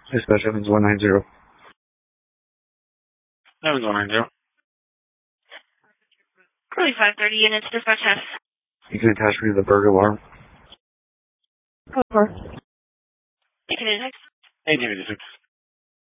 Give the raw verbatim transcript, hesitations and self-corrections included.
Dispatch Evans one nine zero. Evans one nine zero. Curly five thirty units, dispatch F. You can attach me to the burger alarm. Over. You can attach. eighteen fifty-six.